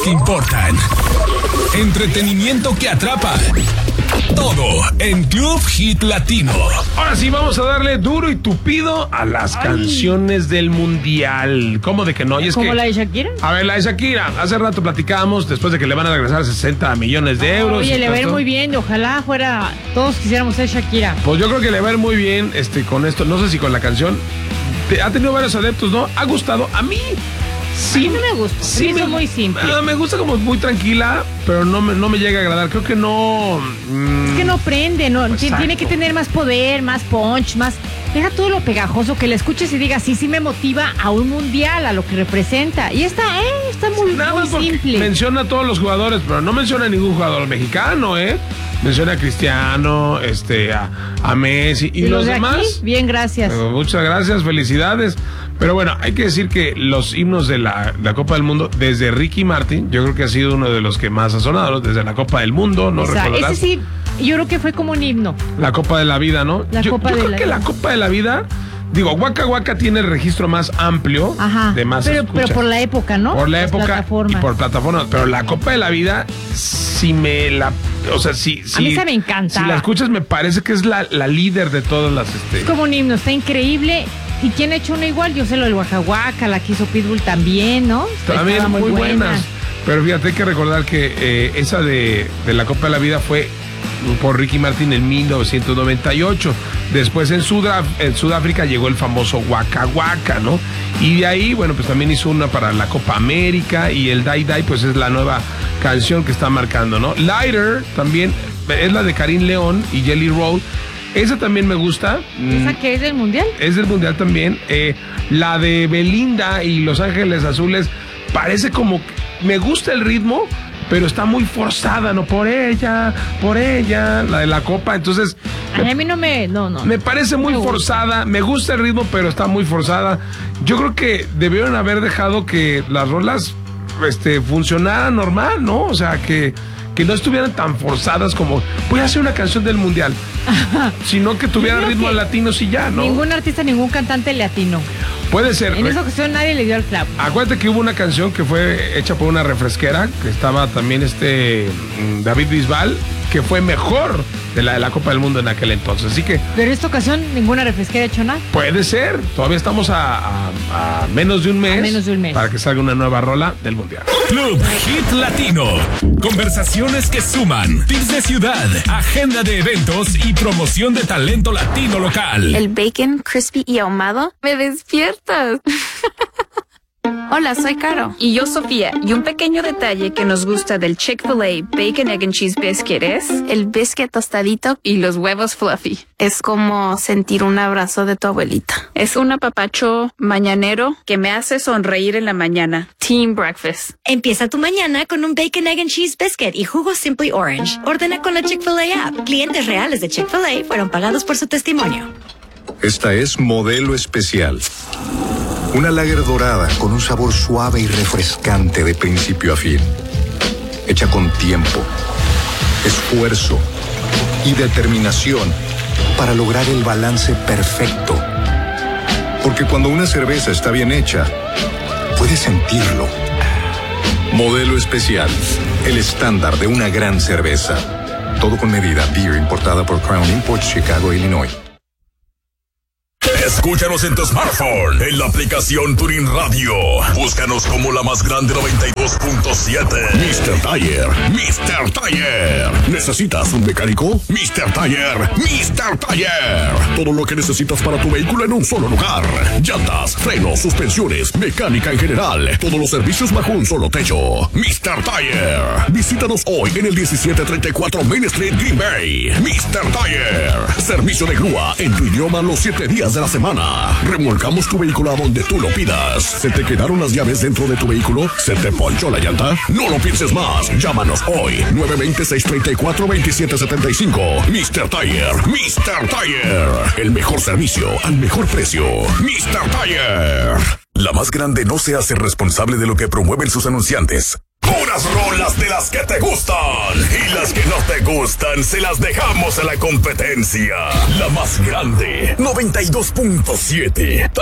que importan. Entretenimiento que atrapa. Todo en Club Hit Latino. Ahora sí, vamos a darle duro y tupido a las canciones del mundial. ¿Cómo de que no? Y es ¿Como que, la de Shakira? a ver, la de Shakira. Hace rato platicábamos, después de que le van a regresar 60 millones de euros. Oye, le va a ir muy bien. Ojalá fuera, todos quisiéramos ser Shakira. Pues yo creo que le va a ir muy bien con esto. No sé si con la canción. Ha tenido varios adeptos, ¿no? Ha gustado. A mí... Sí, a mí no me gusta, sí es muy simple. Me gusta como muy tranquila, pero no me llega a agradar. Creo que no... Es que no prende, no, Exacto. Tiene que tener más poder, más punch, más... Deja todo lo pegajoso, que la escuches y digas, sí me motiva a un mundial, a lo que representa. Y está muy simple. Menciona a todos los jugadores, pero no menciona a ningún jugador mexicano, Menciona a Cristiano, a Messi y los de demás. Aquí, bien, gracias. Muchas gracias, felicidades. Pero bueno, hay que decir que los himnos de la Copa del Mundo, desde Ricky Martin, yo creo que ha sido uno de los que más ha sonado, ¿no? Desde la Copa del Mundo, ¿no? ¿Recordarás? Ese sí, yo creo que fue como un himno. La Copa de la Vida, ¿no? Yo creo que la Copa de la Vida, digo, Waka Waka tiene el registro más amplio. Ajá, de más pero por la época, ¿no? Por la Las época plataformas. y por plataformas. Pero la Copa de la Vida, a mí se me encanta. Si la escuchas, me parece que es la líder de todas las... Es como un himno, está increíble. ¿Y quién ha hecho uno igual? Yo sé lo del Waka Waka, la que hizo Pitbull también, ¿no? También muy buenas. Pero fíjate, hay que recordar que esa de la Copa de la Vida fue por Ricky Martin en 1998. Después en Sudáfrica llegó el famoso Waka Waka, ¿no? Y de ahí, bueno, pues también hizo una para la Copa América, y el Die Die, pues es la nueva canción que está marcando, ¿no? Lighter también es la de Karim León y Jelly Roll. Esa también me gusta. ¿Esa que es del Mundial? Es del Mundial también. La de Belinda y Los Ángeles Azules parece como... Me gusta el ritmo, pero está muy forzada, ¿no? Por ella, la de la Copa. Entonces... A mí no. Me parece muy forzada. Me gusta el ritmo, pero está muy forzada. Yo creo que debieron haber dejado que las rolas funcionaran normal, ¿no? O sea, que no estuvieran tan forzadas como voy a hacer una canción del mundial, sino que tuvieran ritmos latinos y ya, ¿no? Ningún artista, ningún cantante le atinó. Puede ser. En esa ocasión nadie le dio el clavo. Acuérdate que hubo una canción que fue hecha por una refresquera, que estaba también David Bisbal, que fue mejor de la Copa del Mundo en aquel entonces. Así que... Pero en esta ocasión ninguna refresquera ha hecho nada. Puede ser. Todavía estamos a menos de un mes. A menos de un mes. Para que salga una nueva rola del mundial. Club Hit Latino. Conversaciones que suman. Tips de ciudad. Agenda de eventos y promoción de talento latino local. El bacon crispy y ahumado. Me despiertas. Hola, soy Caro. Y yo, Sofía. Y un pequeño detalle que nos gusta del Chick-fil-A Bacon, Egg and Cheese Biscuit es... el biscuit tostadito y los huevos fluffy. es como sentir un abrazo de tu abuelita. Es un apapacho mañanero que me hace sonreír en la mañana. Team Breakfast. Empieza tu mañana con un Bacon, Egg and Cheese Biscuit y jugo Simply Orange. Ordena con la Chick-fil-A app. Clientes reales de Chick-fil-A fueron pagados por su testimonio. Esta es Modelo Especial. Una lager dorada con un sabor suave y refrescante de principio a fin. Hecha con tiempo, esfuerzo y determinación para lograr el balance perfecto. Porque cuando una cerveza está bien hecha, puedes sentirlo. Modelo Especial, el estándar de una gran cerveza. Todo con medida. Beer importada por Crown Imports, Chicago, Illinois. Escúchanos en tu smartphone, en la aplicación Tuning Radio. Búscanos como la más grande 92.7. Mr. Tire. Mr. Tire. ¿Necesitas un mecánico? Mr. Tire. Mr. Tire. Todo lo que necesitas para tu vehículo en un solo lugar. Llantas, frenos, suspensiones, mecánica en general. Todos los servicios bajo un solo techo. Mr. Tire. Visítanos hoy en el 1734 Main Street, Green Bay. Mr. Tire. Servicio de grúa en tu idioma los 7 días de la semana. Remolcamos tu vehículo a donde tú lo pidas. ¿Se te quedaron las llaves dentro de tu vehículo? ¿Se te ponchó la llanta? No lo pienses más. Llámanos hoy. 920-634-2775. Mr. Tire. Mr. Tire. El mejor servicio al mejor precio. Mr. Tire. La más grande no se hace responsable de lo que promueven sus anunciantes. Puras rolas de las que te gustan. Y las que no te gustan se las dejamos a la competencia. La más grande, 92.7.